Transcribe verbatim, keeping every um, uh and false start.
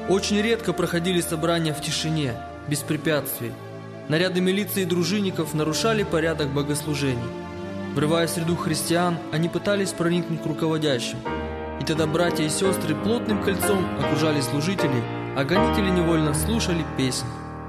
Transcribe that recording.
Очень редко проходили собрания в тишине, без препятствий. Наряды милиции и дружинников нарушали порядок богослужений. Врываясь в ряду христиан, они пытались проникнуть к руководящим. И тогда братья и сестры плотным кольцом окружали служителей, а гонители невольно слушали песнь.